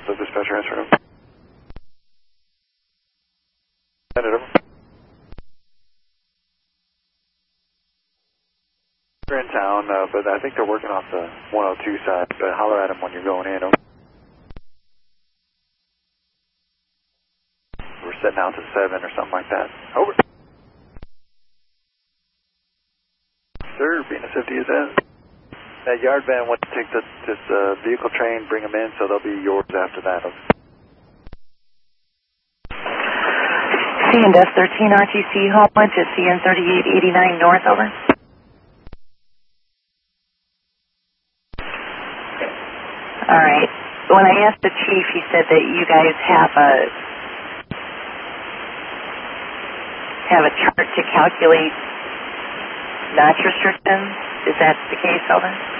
The dispatcher answered him. Send it over. They're in town, but I think they're working off the 102 side. But holler at them when you're going in. We're setting out to 7 or something like that. Over. Sir, being as safety as that. That yard van went to take this vehicle train, bring them in, so they'll be yours after that. C&S 13 RTC home to CN 3889 north, over. All right. When I asked the chief, he said that you guys have a chart to calculate notch restrictions. Is that the case, over?